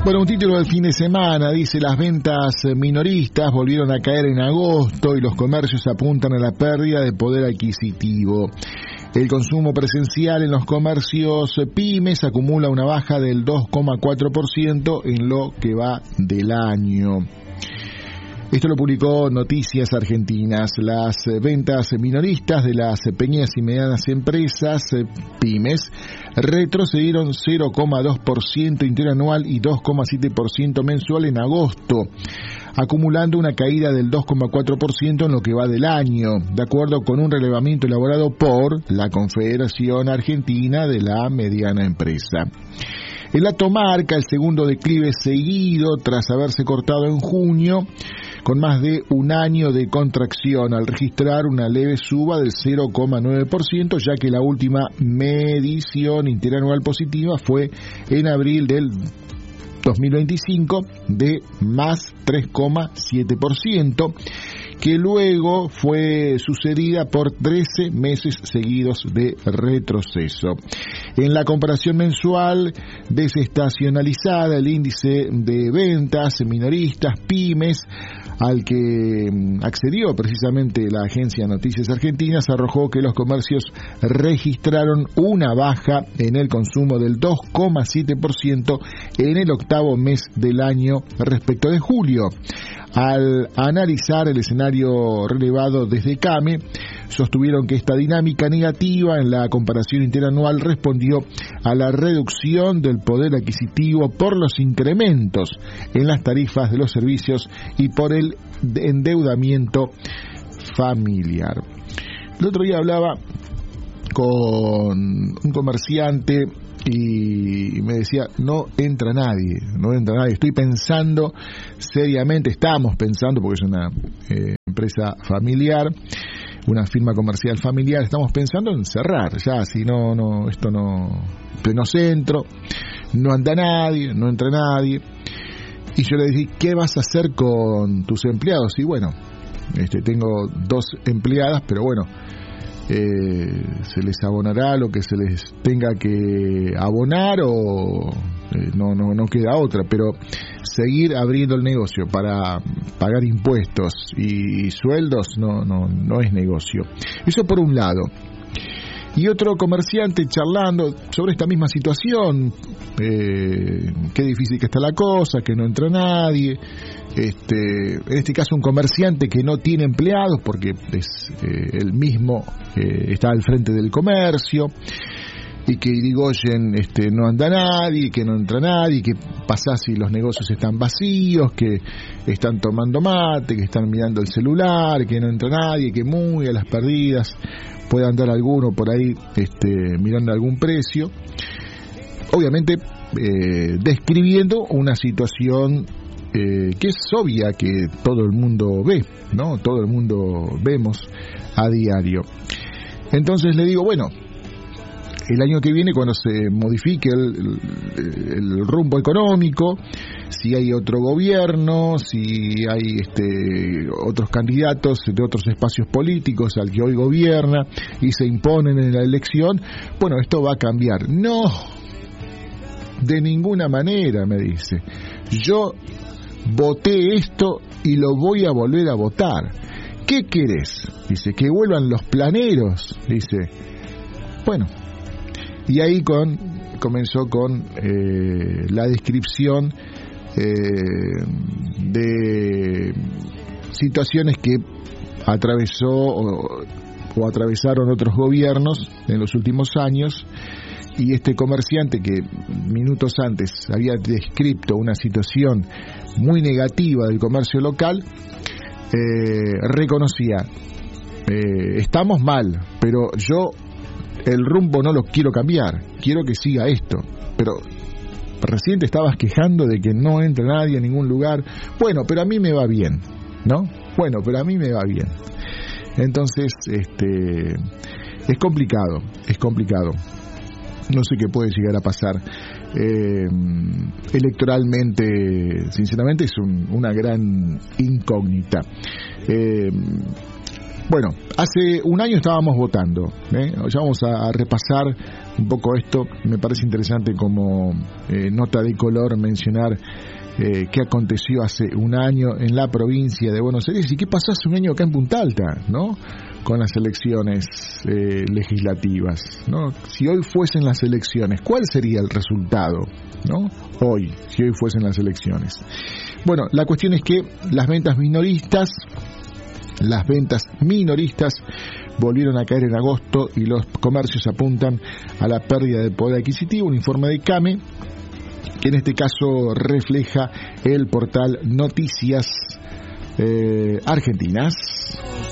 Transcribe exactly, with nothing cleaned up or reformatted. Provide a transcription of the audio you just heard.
Bueno, un título del fin de semana dice: las ventas minoristas volvieron a caer en agosto y los comercios apuntan a la pérdida de poder adquisitivo. El consumo presencial en los comercios pymes acumula una baja del dos coma cuatro por ciento en lo que va del año. Esto lo publicó Noticias Argentinas. Las ventas minoristas de las pequeñas y medianas empresas, pymes, retrocedieron cero coma dos por ciento interanual y dos coma siete por ciento mensual en agosto, acumulando una caída del dos coma cuatro por ciento en lo que va del año, de acuerdo con un relevamiento elaborado por la Confederación Argentina de la Mediana Empresa. El dato marca el segundo declive seguido tras haberse cortado en junio, con más de un año de contracción, al registrar una leve suba del cero coma nueve por ciento, ya que la última medición interanual positiva fue en abril del dos mil veinticinco de más tres coma siete por ciento, que luego fue sucedida por trece meses seguidos de retroceso. En la comparación mensual desestacionalizada, el índice de ventas minoristas pymes, al que accedió precisamente la agencia Noticias Argentinas, arrojó que los comercios registraron una baja en el consumo del dos coma siete por ciento en el octavo mes del año respecto de julio. Al analizar el escenario relevado desde CAME, sostuvieron que esta dinámica negativa en la comparación interanual respondió a la reducción del poder adquisitivo por los incrementos en las tarifas de los servicios y por el endeudamiento familiar. El otro día hablaba con un comerciante y me decía: no entra nadie, no entra nadie, estoy pensando seriamente, estamos pensando, porque es una eh, empresa familiar, una firma comercial familiar, estamos pensando en cerrar ya, si no, no, esto no, pleno centro, no anda nadie, no entra nadie. Y yo le dije: ¿qué vas a hacer con tus empleados? Y bueno, este, tengo dos empleadas, pero bueno, Eh, se les abonará lo que se les tenga que abonar o eh, no, no, no queda otra, pero seguir abriendo el negocio para pagar impuestos y, y sueldos no, no, no es negocio. Eso por un lado. Y otro comerciante charlando sobre esta misma situación, eh, qué difícil que está la cosa, que no entra nadie. Este, en este caso un comerciante que no tiene empleados porque es eh, el mismo eh, está al frente del comercio, y que Irigoyen este, no anda nadie, que no entra nadie, que pasa si los negocios están vacíos, que están tomando mate, que están mirando el celular, que no entra nadie, que muy a las perdidas puede andar alguno por ahí este, mirando algún precio, obviamente eh, describiendo una situación eh, que es obvia, que todo el mundo ve, ¿no? Todo el mundo vemos a diario. Entonces le digo, bueno, el año que viene, cuando se modifique el, el, el rumbo económico, si hay otro gobierno, si hay este, otros candidatos de otros espacios políticos al que hoy gobierna y se imponen en la elección, bueno, esto va a cambiar. No, de ninguna manera, me dice. Yo voté esto y lo voy a volver a votar. ¿Qué querés? Dice, que vuelvan los planeros. Dice, bueno. Y ahí con, comenzó con eh, la descripción eh, de situaciones que atravesó o, o atravesaron otros gobiernos en los últimos años, y este comerciante que minutos antes había descrito una situación muy negativa del comercio local, eh, reconocía, eh, estamos mal, pero yo el rumbo no lo quiero cambiar, quiero que siga esto. Pero recién te estabas quejando de que no entra nadie a ningún lugar. Bueno, pero a mí me va bien, ¿no? Bueno, pero a mí me va bien. Entonces, este, es complicado, es complicado. No sé qué puede llegar a pasar. Eh, electoralmente, sinceramente, es un, una gran incógnita. Eh, Bueno, hace un año estábamos votando, ¿eh? Ya vamos a, a repasar un poco esto. Me parece interesante como eh, nota de color mencionar eh, qué aconteció hace un año en la provincia de Buenos Aires y qué pasó hace un año acá en Punta Alta, ¿no? Con las elecciones eh, legislativas, ¿no? Si hoy fuesen las elecciones, ¿cuál sería el resultado, ¿no? Hoy, si hoy fuesen las elecciones. Bueno, la cuestión es que las ventas minoristas, las ventas minoristas volvieron a caer en agosto y los comercios apuntan a la pérdida de poder adquisitivo. Un informe de CAME, que en este caso refleja el portal Noticias eh, Argentinas.